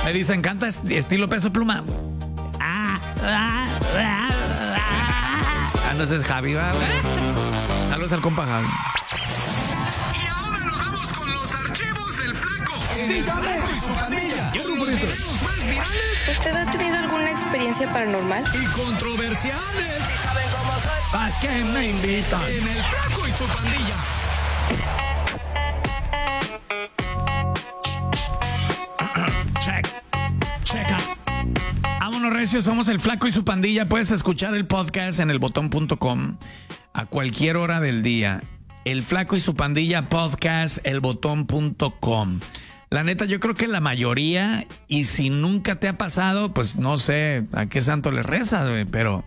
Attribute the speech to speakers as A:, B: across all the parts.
A: Me dicen, canta estilo Peso Pluma. Entonces Javi va. Saludos al compa Javi.
B: Y ahora nos vamos con los archivos del Flaco.
A: El Flaco y su pandilla.
B: Con los videos más virales
C: ¿Usted ha tenido alguna experiencia paranormal?
B: y controversiales.
A: ¿Para qué me invitan?
B: En el Flaco y su pandilla.
A: Checa. Vámonos, recio, somos el Flaco y su pandilla. Puedes escuchar el podcast en elbotón.com a cualquier hora del día. El Flaco y su pandilla podcast, elbotón.com. La neta, yo creo que la mayoría, y si nunca te ha pasado, pues no sé a qué santo le rezas, güey, pero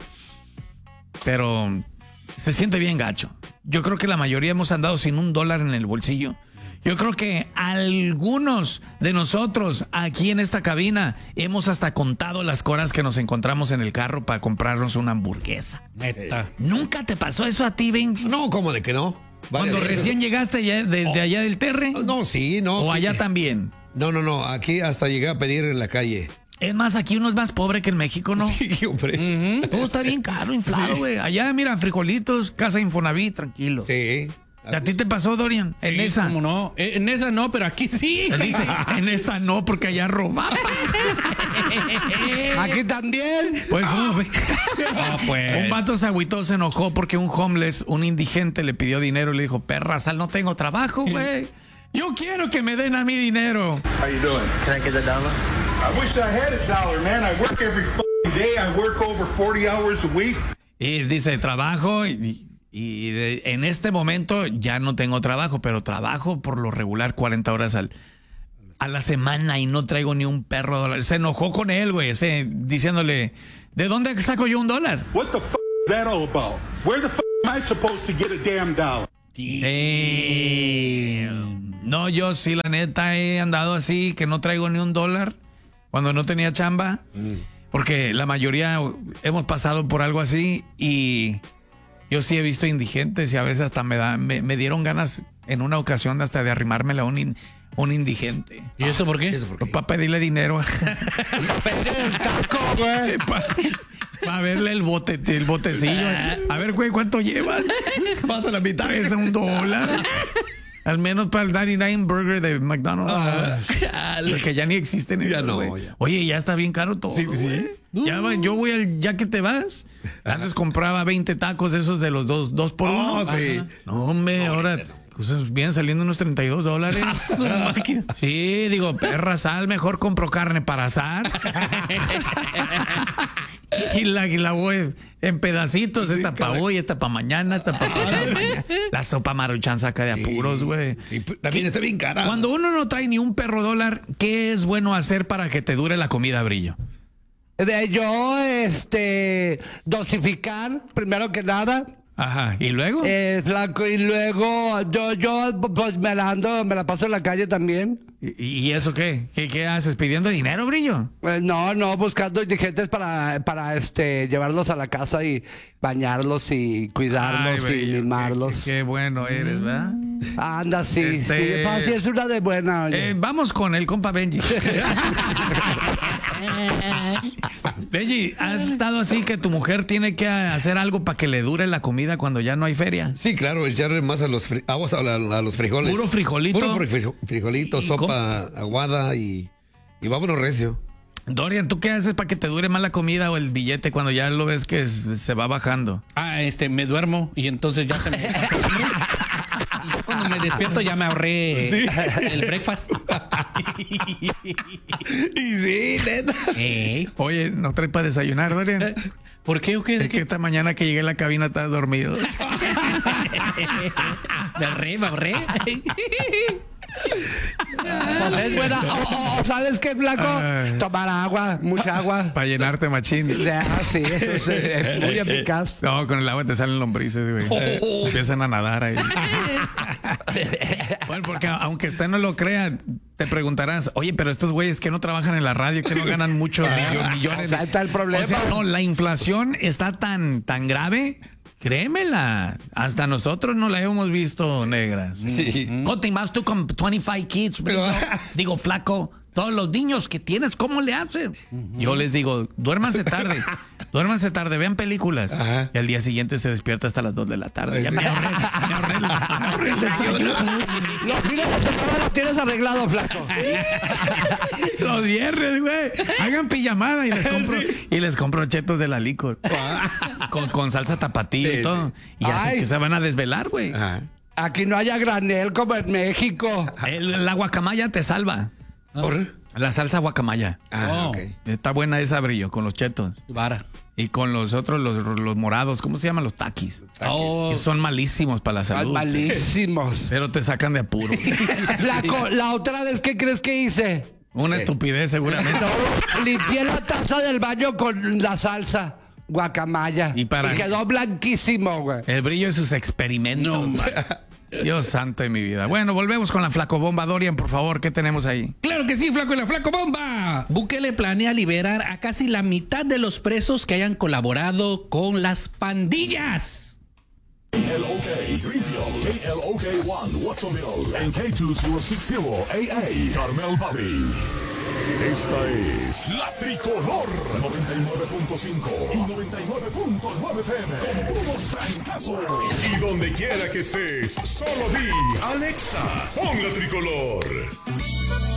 A: se siente bien gacho. Yo creo que la mayoría hemos andado sin $1 en el bolsillo. Yo creo que algunos de nosotros aquí en esta cabina hemos hasta contado las horas que nos encontramos en el carro para comprarnos una hamburguesa.
D: Neta.
A: ¿Nunca te pasó eso a ti, Benji?
D: No, ¿cómo de que no?
A: Cuando recién llegaste de allá del Terre.
D: No, sí, no.
A: ¿O allá también?
D: No. Aquí hasta llegué a pedir en la calle.
A: Es más, aquí uno es más pobre que en México, ¿no?
D: Sí, hombre.
A: Todo está bien caro, inflado, güey. Allá, mira, frijolitos, casa Infonavit, tranquilo.
D: Sí.
A: ¿A ti te pasó, Dorian? En
E: Sí,
A: esa.
E: ¿cómo no? En esa no, pero aquí sí.
A: Él dice, en esa no, porque allá robaban.
F: Aquí también.
A: Pues,
E: Pues.
A: un vato se agüitó, se enojó porque un homeless, un indigente, le pidió dinero y le dijo, perra, sal, no tengo trabajo, güey. Yo quiero que me den a mí dinero.
G: How you doing?
H: Can I get $1?
G: I wish I had $1, man. I work every f***ing day. I work over 40 hours a week.
A: Y dice, trabajo en este momento ya no tengo trabajo, pero trabajo por lo regular 40 horas a la semana y no traigo ni un perro dólar. Se enojó con él, güey, diciéndole, ¿de dónde saco yo $1?
G: What the f*** is that all about? Where the f*** am I supposed to get a damn dollar?
A: No, yo sí, la neta, he andado así, que no traigo ni $1 cuando no tenía chamba, porque la mayoría hemos pasado por algo así y yo sí he visto indigentes y a veces hasta me dieron ganas en una ocasión hasta de arrimármela a un indigente.
E: ¿Y eso por qué?
D: ¿Eso por qué?
A: Para pedirle dinero. Para verle el botecillo. A ver, güey, ¿cuánto llevas?
D: Pasa la mitad.
A: Es $1. Al menos para el 99 Burger de McDonald's. Que ya ni existen.
D: Ya
A: esos,
D: no,
A: güey.
D: ya.
A: Oye, ya está bien caro todo.
D: Sí.
A: Yo voy ya que te vas. Antes compraba 20 tacos esos de los dos por uno.
D: Oh, sí.
A: Ajá. No, hombre, ahora cosas vienen saliendo unos $32.
E: Su máquina.
A: Sí, digo, perra, sal, mejor compro carne para asar. y la voy en pedacitos,
D: Sí,
A: esta para hoy, esta para mañana, esta para pasado mañana. La sopa Maruchan saca de apuros, güey.
D: Sí, también está bien cara.
A: Cuando uno no trae ni un perro $1, ¿qué es bueno hacer para que te dure la comida, Brillo?
F: Yo, dosificar, primero que nada.
A: Ajá, ¿y luego?
F: Flaco, y luego yo pues me la paso en la calle también.
A: ¿Y eso qué? ¿Qué haces? ¿Pidiendo dinero, Brillo?
F: No, buscando indigentes para llevarlos a la casa y bañarlos y cuidarlos
A: Ay,
F: y
A: Brillo,
F: mimarlos.
A: Qué bueno eres, ¿verdad?
F: Anda, sí, sí, es una de buena. Oye.
A: Vamos con el compa Benji. Benji, ¿has estado así que tu mujer tiene que hacer algo para que le dure la comida cuando ya no hay feria?
D: Sí, claro, echarle más a los aguas a los frijoles.
A: ¿Puro frijolito?
D: Puro frijolito,
A: ¿Y
D: sopa aguada y vámonos recio.
A: Dorian, ¿tú qué haces para que te dure más la comida o el billete cuando ya lo ves que se va bajando?
E: Me duermo y entonces ya se me... Y ya cuando me despierto ya me ahorré el breakfast.
D: Y sí, neta.
A: Oye, ¿no traes para desayunar, Dorian?
E: ¿Por qué o qué?
A: Es que esta mañana que llegué a la cabina estás dormido.
E: Me ahorré.
F: Pues es buena. ¿Sabes qué, Flaco?
A: Ay.
F: Tomar agua, mucha agua.
A: Para llenarte machín.
F: Sí, eso es muy eficaz.
A: No, con el agua te salen lombrices, güey. Empiezan a nadar ahí. Bueno, porque aunque usted no lo crea, te preguntarás, oye, pero estos güeyes que no trabajan en la radio, que no ganan muchos millones.
F: O sea, está el problema.
A: O sea, no, la inflación está tan grave. Créemela, hasta nosotros no la hemos visto, negras.
D: Sí.
A: Conte más tú con 25 kids, bro. Digo, Flaco, Todos los niños que tienes, ¿cómo le hacen? Yo les digo, duérmanse tarde, vean películas.
D: Ajá.
A: Y al día siguiente se despierta hasta las 2 de la tarde. Ya me ahorré el desayuno.
F: Los fines de semana los tienes arreglado, flaco.
A: Los viernes, güey. Hagan pijamada y les compro chetos de la licor. Con salsa tapatía
D: Sí,
A: y todo. Y así
F: Ay.
A: que se van a desvelar, güey.
D: Ajá.
F: Aquí no haya granel como en México.
A: La guacamaya te salva.
D: ¿Por?
A: La salsa guacamaya.
D: Ah,
E: Oh.
D: ok.
A: Está buena esa, Brillo, con los chetos.
E: Vara.
A: Y con los otros, los morados. ¿Cómo se llaman? Los taquis.
E: Oh,
A: Que son malísimos para la salud.
F: Malísimos.
A: Pero te sacan de apuro.
F: Flaco, la otra vez, ¿qué crees que hice?
A: Una estupidez, seguramente.
F: Limpié la taza del baño con la salsa guacamaya.
A: Y para-
F: quedó blanquísimo, güey.
A: El Brillo de sus experimentos. Dios santo de mi vida. Bueno, volvemos con la flacobomba. Dorian, por favor, ¿qué tenemos ahí?
E: Claro que sí, flaco, y la flaco bomba. Bukele planea liberar a casi la mitad de los presos que hayan colaborado con las pandillas.
H: KLOK Greenfield, KLOK 1 Watsonville, and K260 AA Carmel Valley. Esta es la Tricolor 99.5 y 99.9 FM. Con puros trancazos. Y donde quiera que estés, solo di Alexa, pon la Tricolor.